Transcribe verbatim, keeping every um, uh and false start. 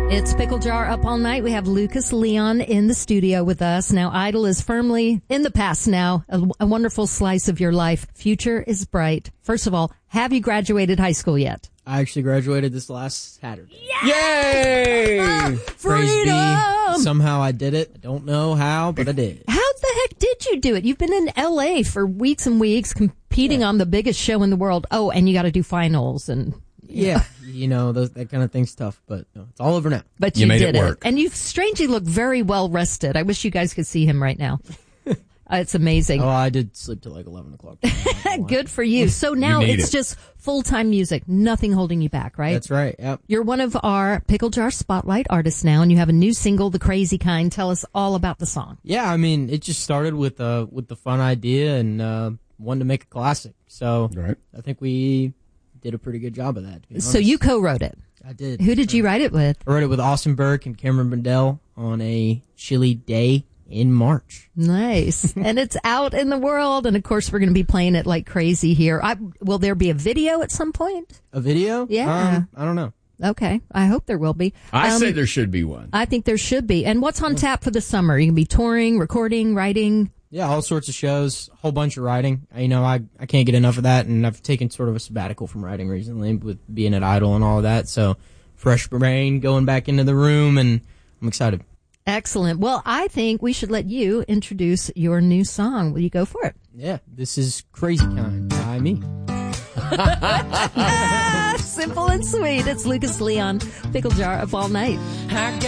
It's Pickle Jar Up All Night. We have Lucas Leon in the studio with us. Now, Idol is firmly in the past now. A, a wonderful slice of your life. Future is bright. First of all, have you graduated high school yet? I actually graduated this last Saturday. Yay! Ah, Praise be. freedom! Somehow I did it. I don't know how, but I did. How the heck did you do it? You've been in L A for weeks and weeks competing Yeah. on the biggest show in the world. Oh, and you got to do finals and... Yeah, you know, those, that kind of thing's tough, but no, it's all over now. But You you, made did it work. And you strangely look very well rested. I wish you guys could see him right now. uh, it's amazing. Oh, I did sleep till like eleven o'clock. Good for you. So now need it's it. just full-time music, nothing holding you back, right? That's right, yep. You're one of our Pickle Jar Spotlight artists now, and you have a new single, The Crazy Kind. Tell us all about the song. Yeah, I mean, it just started with uh with the fun idea and uh wanted to make a classic. So Right. I think we did a pretty good job of that, to be So honest. you co-wrote it. I did. Who did you write it with? I wrote it with Austin Burke and Cameron Bendel on a chilly day in March. Nice. And it's out in the world, and of course we're going to be playing it like crazy here. I, will there be a video at some point? A video? Yeah. Um, I don't know. Okay. I hope there will be. I Um, say there should be one. I think there should be. And what's on tap for the summer? You can be touring, recording, writing. Yeah, all sorts of shows, a whole bunch of writing. I- You know, I I can't get enough of that, and I've taken sort of a sabbatical from writing recently with being at Idol and all of that. So, fresh brain, going back into the room, and I'm excited. Excellent. Well, I think we should let you introduce your new song. Will you go for it? Yeah, this is Crazy Kind by me. Simple and sweet. It's Lucas Leon, Pickle Jar Up All Night.